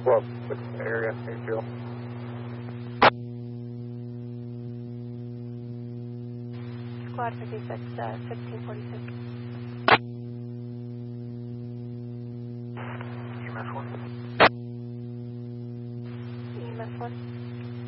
12, area, Hayfield. Squad 56, 1646. EMS 1. EMS 1.